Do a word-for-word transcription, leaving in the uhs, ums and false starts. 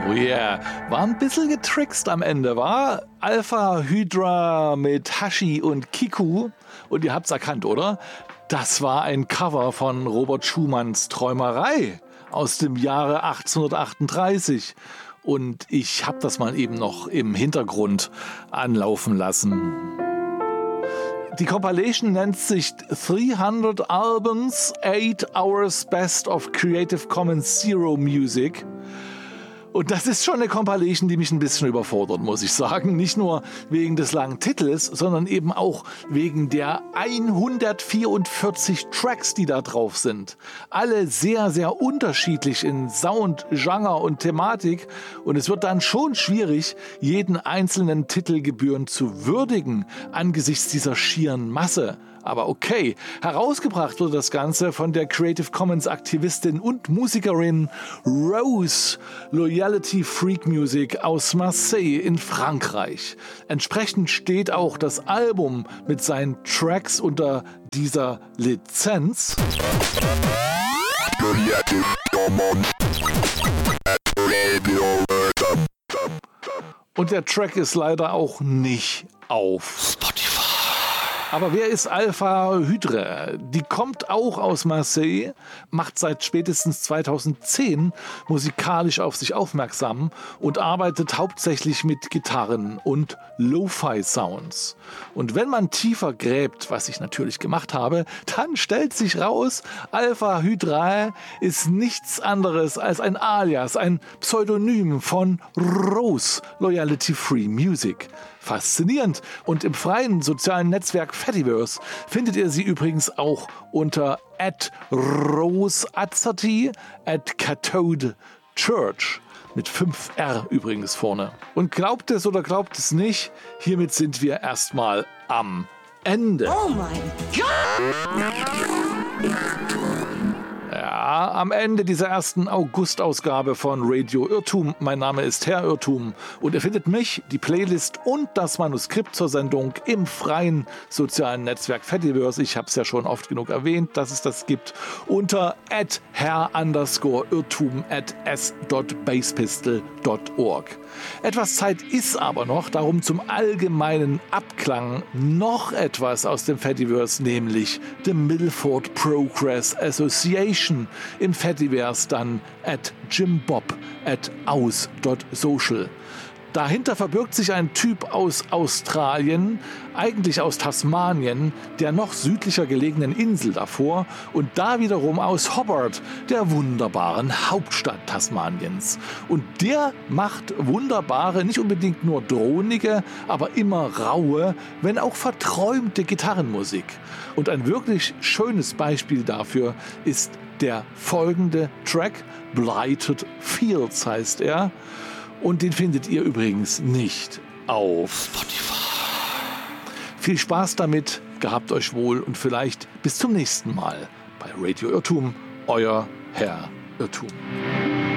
Oh yeah, war ein bisschen getrickst am Ende, war Alpha Hydra mit Hashi und Kiku. Und ihr habt's erkannt, oder? Das war ein Cover von Robert Schumanns Träumerei aus dem Jahre achtzehnhundertachtunddreißig. Und ich hab das mal eben noch im Hintergrund anlaufen lassen. Die Compilation nennt sich dreihundert Albums, eight Hours Best of Creative Commons Zero Music. Und das ist schon eine Compilation, die mich ein bisschen überfordert, muss ich sagen. Nicht nur wegen des langen Titels, sondern eben auch wegen der hundertvierundvierzig Tracks, die da drauf sind. Alle sehr, sehr unterschiedlich in Sound, Genre und Thematik. Und es wird dann schon schwierig, jeden einzelnen Titel gebührend zu würdigen angesichts dieser schieren Masse. Aber okay, herausgebracht wurde das Ganze von der Creative Commons Aktivistin und Musikerin Rose, Loyalty Freak Music aus Marseille in Frankreich. Entsprechend steht auch das Album mit seinen Tracks unter dieser Lizenz. Creative Commons. Und der Track ist leider auch nicht auf Spotify. Aber wer ist Alpha Hydra? Die kommt auch aus Marseille, macht seit spätestens zweitausendzehn musikalisch auf sich aufmerksam und arbeitet hauptsächlich mit Gitarren und Lo-Fi-Sounds. Und wenn man tiefer gräbt, was ich natürlich gemacht habe, dann stellt sich raus, Alpha Hydra ist nichts anderes als ein Alias, ein Pseudonym von Rose, Loyalty Free Music. Faszinierend. Und im freien sozialen Netzwerk Fediverse findet ihr sie übrigens auch unter at roseazerty at cathode church. Mit fünf R übrigens vorne. Und glaubt es oder glaubt es nicht, hiermit sind wir erstmal am Ende. Oh mein Gott! Ja, am Ende dieser ersten August-Ausgabe von Radio Irrtum. Mein Name ist Herr Irrtum und ihr findet mich, die Playlist und das Manuskript zur Sendung im freien sozialen Netzwerk Fediverse. Ich habe es ja schon oft genug erwähnt, dass es das gibt, unter at herr underscore irrtum at s dot basepistol dot org. Etwas Zeit ist aber noch, darum zum allgemeinen Abklang noch etwas aus dem Fediverse, nämlich the Milford Progress Association, im Fediverse dann at jimbob at aus dot social. Dahinter verbirgt sich ein Typ aus Australien, eigentlich aus Tasmanien, der noch südlicher gelegenen Insel davor und da wiederum aus Hobart, der wunderbaren Hauptstadt Tasmaniens. Und der macht wunderbare, nicht unbedingt nur drohnige, aber immer raue, wenn auch verträumte Gitarrenmusik. Und ein wirklich schönes Beispiel dafür ist der folgende Track, Blighted Fields heißt er. Und den findet ihr übrigens nicht auf Spotify. Viel Spaß damit, gehabt euch wohl und vielleicht bis zum nächsten Mal bei Radio Irrtum, euer Herr Irrtum.